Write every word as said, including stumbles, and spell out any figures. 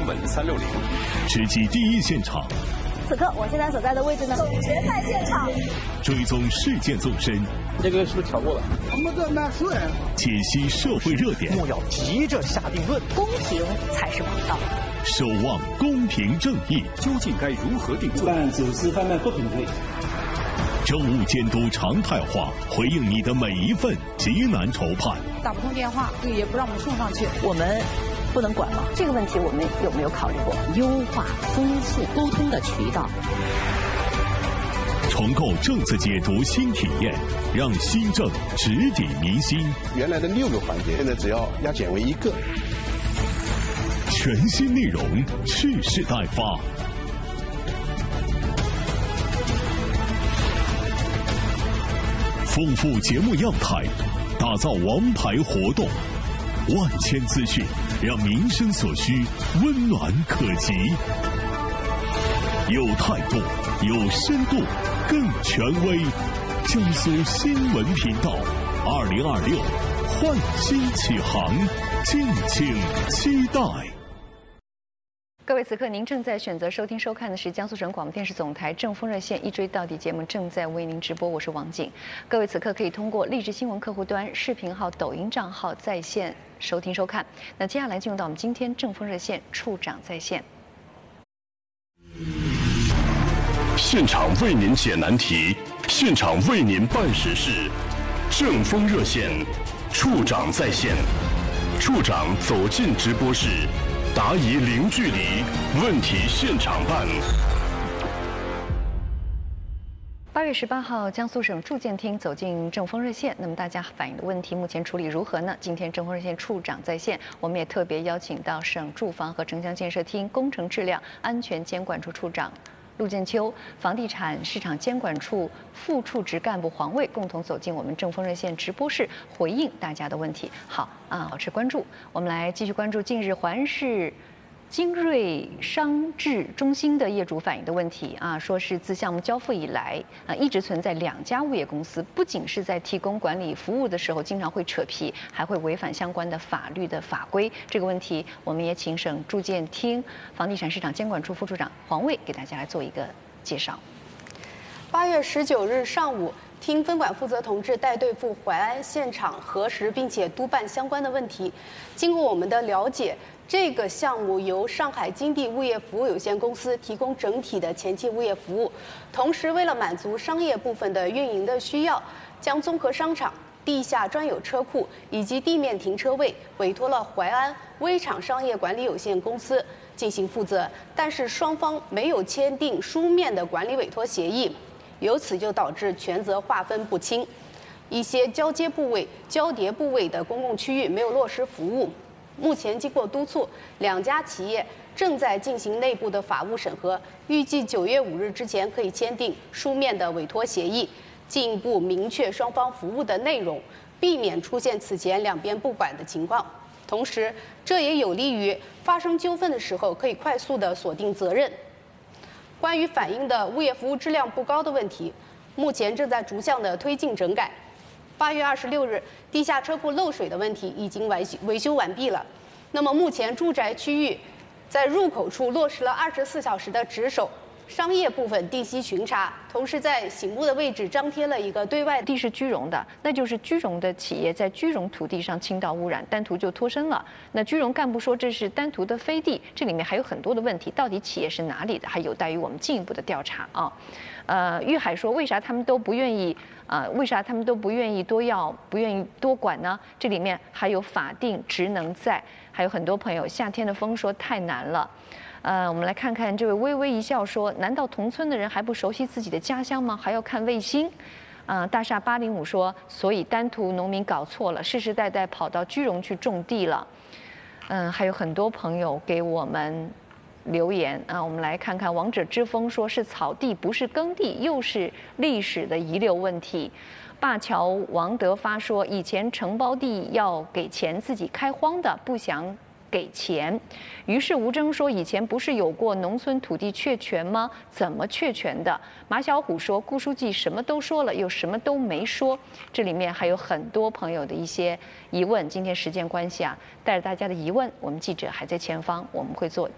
门三六零， 直击第一现场。 此刻我现在所在的位置呢，总决赛现场， 追踪事件纵深。 这个是不是调过了？ 我们这难说呀。 解析社会热点， 莫要急着下定论， 公平才是王道。 守望公平正义， 究竟该如何定罪？ 办案走私贩卖不平对。 政务监督常态化，回应你的每一份急难愁盼。 打不通电话，也不让我们送上去， 我们不能管吗？这个问题我们有没有考虑过优化、丰富沟通的渠道？ 重构政策解读新体验，让新政直抵民心。 原来的六个环节，现在只要压减为一个。 全新内容，蓄势待发。丰富节目样态，打造王牌活动，万千资讯，让民生所需温暖可及。有态度，有深度，更权威。江苏新闻频道，二零二六焕新启航，敬请期待。 各位，此刻您正在选择收听收看的是江苏省广播电视总台正风热线一追到底节目，正在为您直播，我是王景。各位此刻可以通过荔枝新闻客户端、视频号、抖音账号在线收听收看。那接下来进入到我们今天正风热线处长在线， 现场为您解难题，现场为您办实事，正风热线处长在线，处长走进直播室。答疑零距离，问题现场办。 八月十八号，江苏省住建厅走进正风热线。那么大家反映的问题目前处理如何呢？今天正风热线处长在线，我们也特别邀请到省住房和城乡建设厅工程质量安全监管处处长陆建秋、房地产市场监管处副处职干部黄卫共同走进我们正风热线直播室，回应大家的问题。好啊，保持关注。我们来继续关注近日环市精锐商制中心的业主反映的问题啊，说是自项目交付以来啊，一直存在两家物业公司，不仅是在提供管理服务的时候经常会扯皮，还会违反相关的法律的法规。这个问题，我们也请省住建厅房地产市场监管处副处长黄卫给大家来做一个介绍。 八月十九日上午，厅分管负责同志带队赴淮安现场核实并且督办相关的问题。经过我们的了解，这个项目由上海金地物业服务有限公司提供整体的前期物业服务，同时为了满足商业部分的运营的需要，将综合商场、地下专有车库以及地面停车位委托了淮安微厂商业管理有限公司进行负责，但是双方没有签订书面的管理委托协议，由此就导致权责划分不清，一些交接部位、交叠部位的公共区域没有落实服务。目前经过督促，两家企业正在进行内部的法务审核，预计九月五日之前可以签订书面的委托协议，进一步明确双方服务的内容，避免出现此前两边不管的情况。同时，这也有利于发生纠纷的时候可以快速的锁定责任。关于反映的物业服务质量不高的问题，目前正在逐项的推进整改。八月二十六日，地下车库漏水的问题已经维修维修完毕了。那么目前住宅区域在入口处落实了二十四小时的值守，商业部分定期巡查，同时在醒目的位置张贴了一个对外地是居荣的，那就是居荣的企业在居荣土地上倾倒污染，丹徒就脱身了。那居荣干部说这是丹徒的飞地，这里面还有很多的问题，到底企业是哪里的，还有待于我们进一步的调查啊。呃，玉海说为啥他们都不愿意啊、呃？为啥他们都不愿意多要，不愿意多管呢？这里面还有法定职能在，还有很多朋友夏天的风说太难了。呃，我们来看看这位微微一笑说，难道同村的人还不熟悉自己的家乡吗？还要看卫星？啊、呃，大厦八零五说，所以丹徒农民搞错了，世世代代跑到居荣去种地了。嗯、呃，还有很多朋友给我们留言啊，我们来看看王者之风说是草地不是耕地，又是历史的遗留问题。灞桥王德发说，以前承包地要给钱，自己开荒的不想给钱。于是吴征说，以前不是有过农村土地确权吗？怎么确权的？马小虎说，顾书记什么都说了，又什么都没说。这里面还有很多朋友的一些疑问，今天时间关系啊，带着大家的疑问，我们记者还在前方，我们会做